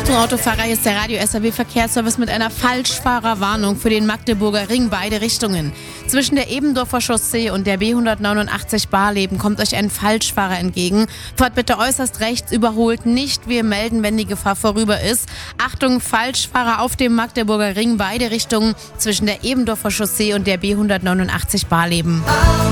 Achtung Autofahrer, hier ist der Radio SAW Verkehrsservice mit einer Falschfahrerwarnung für den Magdeburger Ring, beide Richtungen. Zwischen der Ebendorfer Chaussee und der B189 Barleben kommt euch ein Falschfahrer entgegen. Fahrt bitte äußerst rechts, überholt nicht. Wir melden, wenn die Gefahr vorüber ist. Achtung, Falschfahrer auf dem Magdeburger Ring, beide Richtungen zwischen der Ebendorfer Chaussee und der B189 Barleben.